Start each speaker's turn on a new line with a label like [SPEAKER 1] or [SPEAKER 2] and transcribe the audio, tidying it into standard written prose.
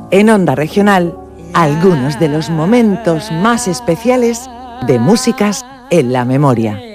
[SPEAKER 1] En Onda Regional, algunos de los momentos más especiales de Músicas en la Memoria.